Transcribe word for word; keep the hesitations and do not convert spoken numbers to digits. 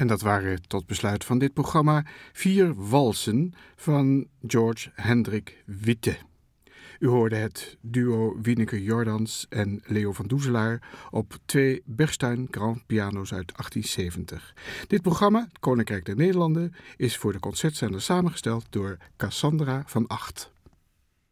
En dat waren tot besluit van dit programma vier walsen van George Hendrik Witte. U hoorde het duo Wieneke Jordans en Leo van Doezelaar op twee Bechstein Grand Piano's uit achttien zeventig. Dit programma, het Koninkrijk der Nederlanden, is voor de concertzender samengesteld door Cassandra van Acht.